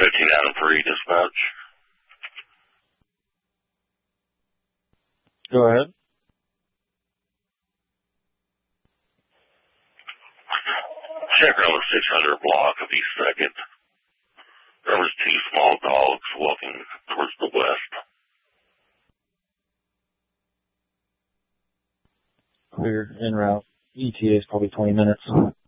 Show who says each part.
Speaker 1: 15 Adam 3, dispatch.
Speaker 2: Go ahead.
Speaker 1: Checking on the 600 block of East 2nd. There was 2 small dogs walking towards the west.
Speaker 2: Clear, en route. ETA is probably 20 minutes.